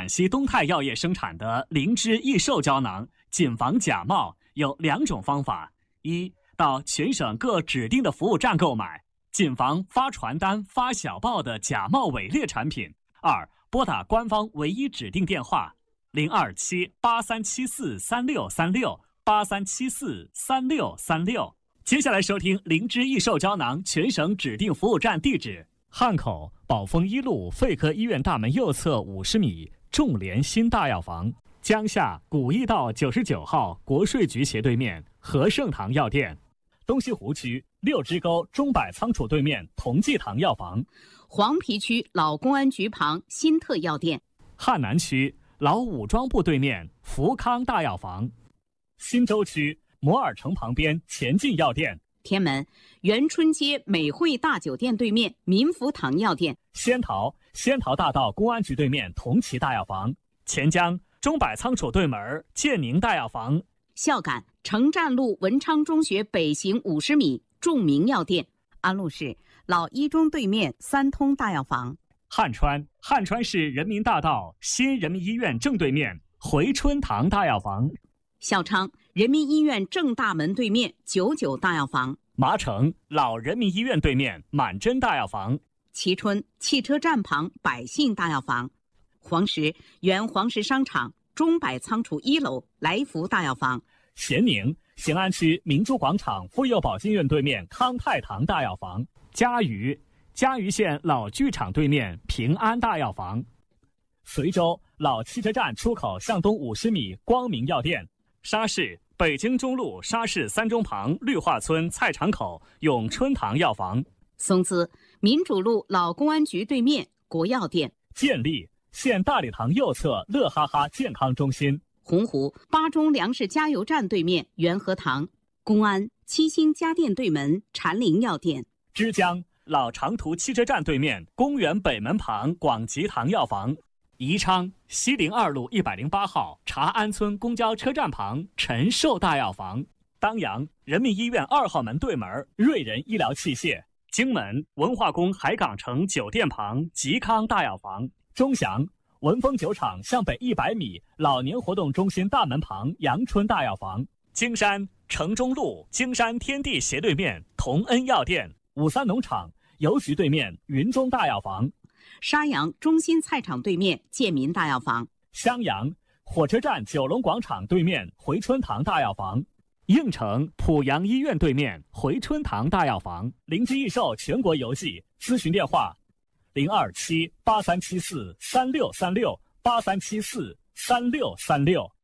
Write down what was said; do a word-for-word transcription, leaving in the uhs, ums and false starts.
陕西东泰药业生产的灵芝益寿胶囊，谨防假冒有两种方法：一，到全省各指定的服务站购买，谨防发传单、发小报的假冒伪劣产品；二，拨打官方唯一指定电话零二七八三七四三六三六八三七四三六三六。接下来收听灵芝益寿胶囊全省指定服务站地址：汉口宝丰一路肺科医院大门右侧五十米众联新大药房，江夏古驿道九十九号国税局斜对面和盛堂药店，东西湖区六支沟中百仓储对面同济堂药房， 黄陂区老公安局旁新特药店， 汉南区老武装部对面福康大药房，新洲区摩尔城旁边前进药店， 天门元春街美汇大酒店对面民福堂药店， 仙桃仙桃大道公安局对面同齐大药房，钱江中百仓储对门建宁大药房， 孝感城站路文昌中学北行五十米众明药店，安陆市老一中对面三通大药房， 汉川汉川市人民大道新人民医院正对面回春堂大药房， 孝昌人民医院正大门对面九九大药房， 麻城老人民医院对面满珍大药房， 蕲春汽车站旁百信大药房，黄石原黄石商场中百仓储一楼来福大药房， 咸宁咸安区明珠广场妇幼保健院对面康泰堂大药房，嘉鱼嘉鱼县老剧场对面平安大药房，随州老汽车站出口向东五十米光明药店，沙市北京中路沙市三中旁绿化村菜场口永春堂药房， 松滋民主路老公安局对面国药店， 建立县大礼堂右侧乐哈哈健康中心， 洪湖巴中粮食加油站对面元和堂，公安七星家电对门禅林药店， 枝江老长途汽车站对面公园北门旁广吉堂药房，宜昌西陵二路一百零八号茶安村公交车站旁陈寿大药房，当阳人民医院二号门对门瑞仁医疗器械，荆门文化宫海港城酒店旁吉康大药房，钟祥文峰酒厂向北一百米老年活动中心大门旁阳春大药房，京山城中路京山天地斜对面同恩药店，五三农场邮局对面云中大药房， 沙阳中心菜场对面建民大药房， 襄阳火车站九龙广场对面回春堂大药房，应城濮阳医院对面回春堂大药房，灵芝益寿全国邮寄咨询电话零二七八三七四三六三六八三七四三六三六。